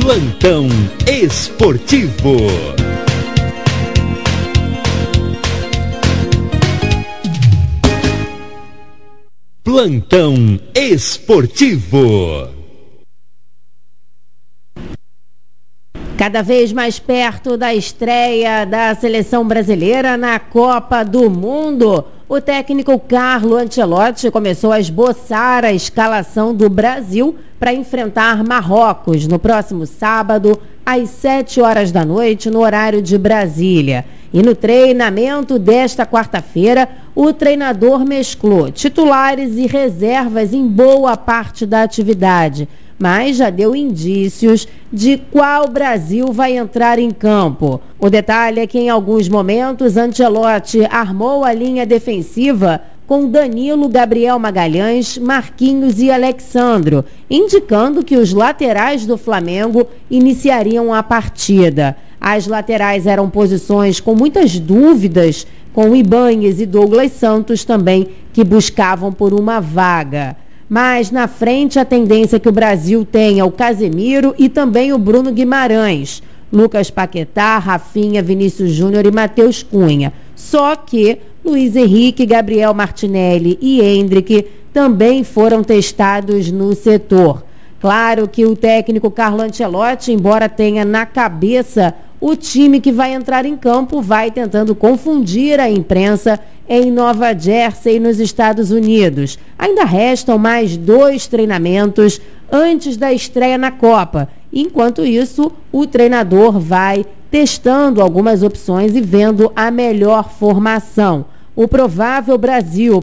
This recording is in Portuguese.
Plantão Esportivo. Plantão Esportivo. Cada vez mais perto da estreia da seleção brasileira na Copa do Mundo, o técnico Carlo Ancelotti começou a esboçar a escalação do Brasil para enfrentar Marrocos no próximo sábado, às 7 horas da noite, no horário de Brasília. E no treinamento desta quarta-feira, o treinador mesclou titulares e reservas em boa parte da atividade, mas já deu indícios de qual Brasil vai entrar em campo. O detalhe é que em alguns momentos Ancelotti armou a linha defensiva com Danilo, Gabriel Magalhães, Marquinhos e Alexandro, indicando que os laterais do Flamengo iniciariam a partida. As laterais eram posições com muitas dúvidas, com Ibañez e Douglas Santos também, que buscavam por uma vaga. Mas na frente a tendência é que o Brasil tenha o Casemiro e também o Bruno Guimarães, Lucas Paquetá, Rafinha, Vinícius Júnior e Matheus Cunha. Só que Luiz Henrique, Gabriel Martinelli e Endrick também foram testados no setor. Claro que o técnico Carlo Ancelotti, embora tenha na cabeça o time que vai entrar em campo, vai tentando confundir a imprensa em Nova Jersey, nos Estados Unidos. Ainda restam mais 2 treinamentos antes da estreia na Copa. Enquanto isso, o treinador vai testando algumas opções e vendo a melhor formação. O provável Brasil